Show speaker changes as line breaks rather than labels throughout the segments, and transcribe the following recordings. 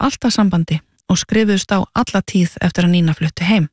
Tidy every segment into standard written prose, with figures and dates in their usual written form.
alltaf sambandi og skrifuðust á alla tíð eftir að Nína flutti heim.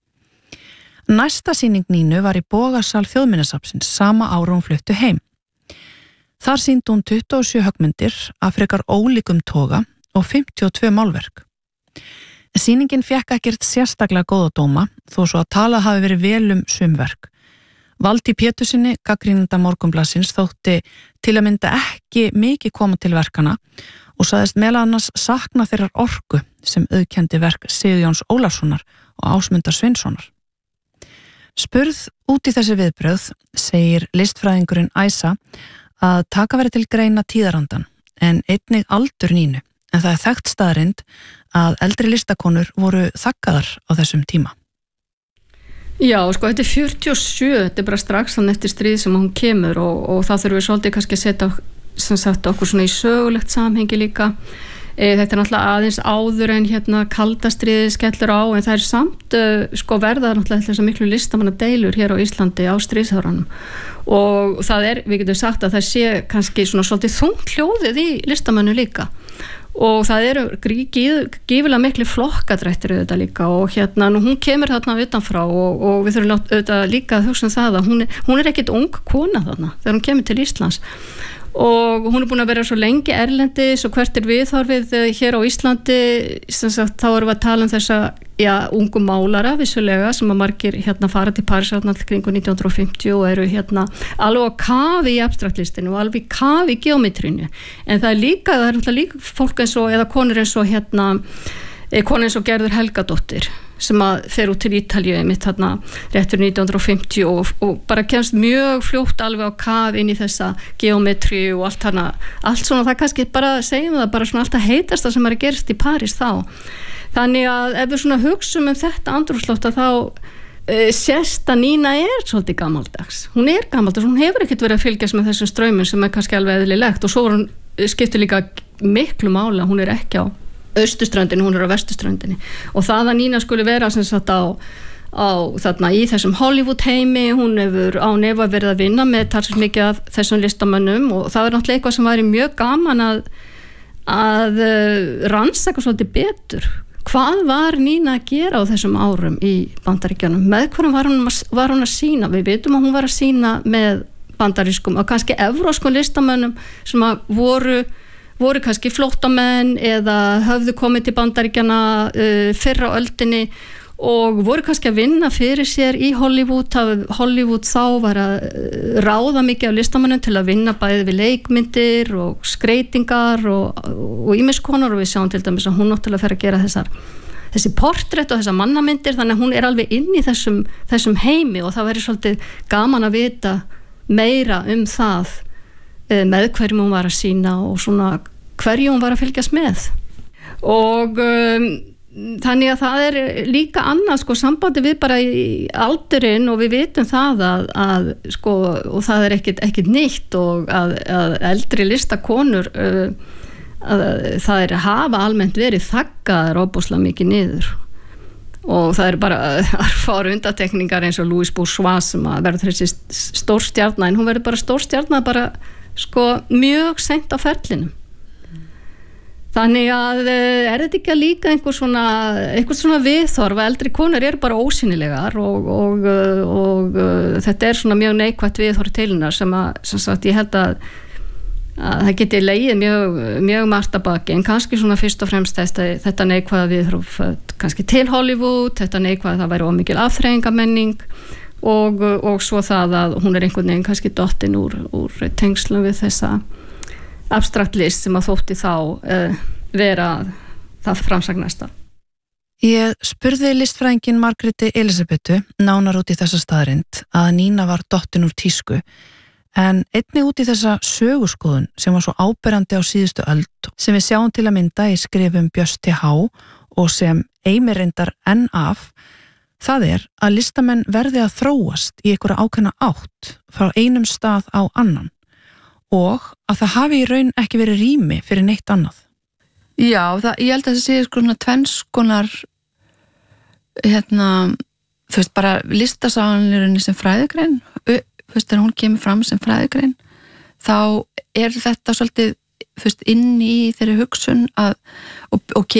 Næsta sýning Nínu var í Bogasal Þjóðminjasafnsins sama ára hún flutti heim. Þar sýndi hún 27 höggmyndir af frekar ólíkum toga og 52 málverk. Sýningin fékk ekkert sérstaklega góða dóma þó svo að talað hafi verið vel sum verk. Valtý Pétursinni, gagnrýnanda Morgunblaðsins, þótti til að mynda ekki mikið koma til verkana og sagðist meðal annars sakna þeirrar orku sem auðkenndi verk Sigurjóns Ólafssonar og Ásmundar Sveinssonar. Spurð út í þessi viðbrögð segir listfræðingurinn Æsa að taka verið til greina tíðarandan en einnig aldur Nínu, en það þekkt staðrind að eldri listakonur voru þaggaðar á þessum tíma.
Já, sko, þetta 47, þetta bara strax þannig eftir stríð sem hún kemur og það þurfum við svolítið kannski að setja sem sagt okkur svona í sögulegt samhengi líka. Þetta náttúrulega aðeins áður en kalda stríðið skellur á, en það samt sko verða náttúrulega þessar miklu listamannadeilur hér á Íslandi á stríðsárunum og það við getum sagt að það sé kannski svona svolítið þungt hljóðið í listamönnum líka og það eru gífilega miklu flokkadrættir auðvitað líka og hún kemur þarna utanfrá og við þurfum auðvitað líka að hugsa það að hún ekkit ung kona þarna þegar hún kemur til Íslands og hún búin að vera svo lengi erlendis og hvert viðhorfið hér á Íslandi sem sagt, þá erum við að tala þessa ungu málara vissulega sem að margir fara til París kringu 1950 og eru alveg á kafi í abstraktlistinu og alveg kafi í geometrinu en það er líka fólk eins og eða konur eins og konu eins og Gerður Helgadóttir sem að fer út til Ítalíu einmitt rétt fyrir 1950 og bara kemst mjög fljótt alveg á kaf inn í þessa geometri og allt svona það kannski bara segjum það bara svona alltaf heitasta sem gerst í París þá. Þannig að ef við svona hugsum þetta andrúmsloft þá sést að Nína svolítið gamaldags. Hún gamaldags, hún hefur ekkert verið að fylgjast með þessum straumum sem kannski alveg eðlilegt og svo hún skiptir líka miklu máli að hún ekki á austurströndinni, hún á vesturströndinni og það að Nína skuli vera sem sagt á þarna í þessum Hollywood heimi, hún hefur án efa verið að vinna með talsvert mikið af þessum listamönnum og það náttúrulega eitthvað sem væri mjög gaman að rannsaka svolítið betur. Hvað var Nína að gera á þessum árum í Bandaríkjunum? Með hverjum var hún að sýna? Við vitum að hún var að sýna með bandarískum og kannski evróskum listamönnum sem að voru kannski flóttamenn eða höfðu komið til Bandaríkjanna fyrr á öldinni og voru kannski að vinna fyrir sér í Hollywood. Hollywood þá var að ráða mikið af listamönnum til að vinna bæði við leikmyndir og skreytingar og ýmiss konar og við sjáum til dæmis að hún náttúrulega fer að gera þessi portrett og þessar mannamyndir þannig að hún alveg inn í þessum heimi og það væri svolítið gaman að vita meira það með hverjum hún var að sýna og svona hverju hún var að fylgjast með og þannig að það líka annað sko sambandi við bara í aldurinn og við vitum það að sko og það ekkit nýtt og að eldri listakonur að það hafa almennt verið þaggaðar ofboðslega mikið niður og það bara örfáar undantekningar eins og Louis Bourgeois sem að verður þessi stórstjarna en hún verður bara stórstjarna bara sko mjög seint á ferlinum þannig að þetta ekki líka einhver svona viðhorf að eldri konur bara ósýnilegar og þetta svona mjög neikvætt viðhorf til hennar sem sagt ég held að það geti legið mjög margt að baki en kannski svona fyrst og fremst þetta neikvæða viðhorf kannski til Hollywood, þetta neikvæða það væri ómikil afþreyingamenning og svo það að hún einhvern veginn kannski dottin úr tengslum við þessa abstrakt list sem að þótti þá vera það framsagnasta.
Ég spurði listfræðingin Margréti Elísabetu nánar út í þessa staðrind að Nína var dottin úr tísku en einnig út í þessa söguskoðun sem var svo áberandi á síðustu öld sem við sjáum til að mynda í skrifum Björns T.H. og sem Eimir reyndar enn af það að listamenn verði að þróast í einhverja ákveðna átt frá einum stað á annan og að það hafi í raun ekki verið rými fyrir neitt annað.
Já, ég held að það sé svona tvennskonar þú veist bara listasagan sem fræðigrein þú veist þegar hún kemur fram sem fræðigrein þá þetta svolítið inn í þeirri hugsun og